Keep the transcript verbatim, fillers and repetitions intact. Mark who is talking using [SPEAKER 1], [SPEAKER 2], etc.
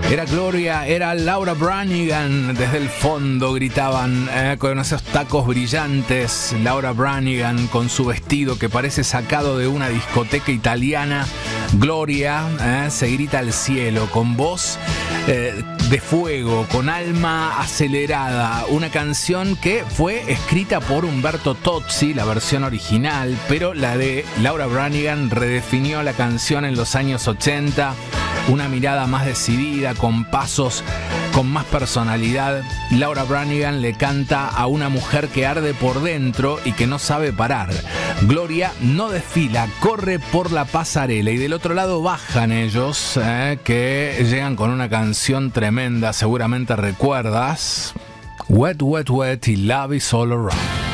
[SPEAKER 1] Era Gloria, era Laura Branigan. Desde el fondo gritaban eh, con esos tacos brillantes. Laura Branigan con su vestido que parece sacado de una discoteca italiana. Gloria eh, se grita al cielo con voz eh, de fuego, con alma acelerada. Una canción que fue escrita por Umberto Tozzi, la versión original, pero la de Laura Branigan redefinió la canción en los años ochenta. Una mirada más decidida, con pasos con más personalidad. Laura Branigan le canta a una mujer que arde por dentro y que no sabe parar. Gloria no desfila, corre por la pasarela y del otro lado bajan ellos, eh, que llegan con una canción tremenda, seguramente recuerdas. Wet, wet, wet y Love is all around.